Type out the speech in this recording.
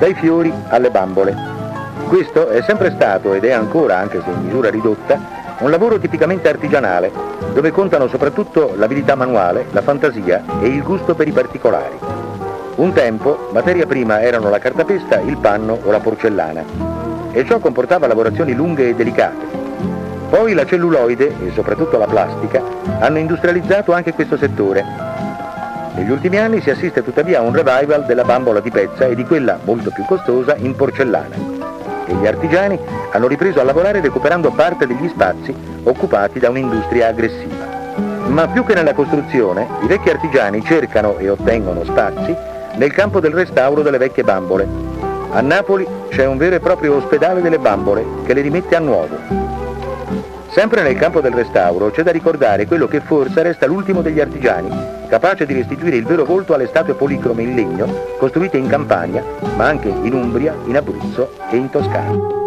dai fiori alle bambole. Questo è sempre stato ed è ancora, anche se in misura ridotta, un lavoro tipicamente artigianale, dove contano soprattutto l'abilità manuale, la fantasia e il gusto per i particolari. Un tempo materia prima erano la cartapesta, il panno o la porcellana, e ciò comportava lavorazioni lunghe e delicate. Poi la celluloide e soprattutto la plastica hanno industrializzato anche questo settore. Negli ultimi anni si assiste tuttavia a un revival della bambola di pezza e di quella, molto più costosa, in porcellana. E gli artigiani hanno ripreso a lavorare recuperando parte degli spazi occupati da un'industria aggressiva. Ma più che nella costruzione, i vecchi artigiani cercano e ottengono spazi nel campo del restauro delle vecchie bambole. A Napoli c'è un vero e proprio ospedale delle bambole che le rimette a nuovo. Sempre nel campo del restauro c'è da ricordare quello che forse resta l'ultimo degli artigiani, capace di restituire il vero volto alle statue policrome in legno costruite in Campania, ma anche in Umbria, in Abruzzo e in Toscana.